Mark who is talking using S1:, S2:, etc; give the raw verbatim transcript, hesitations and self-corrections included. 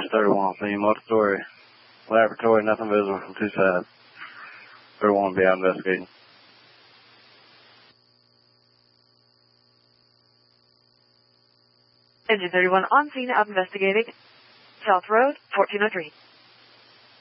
S1: thirty-one, seeing multi-story laboratory, nothing visible from two sides. thirty-one will be out investigating.
S2: Engine thirty-one on scene, out investigating. South Road, fourteen oh three.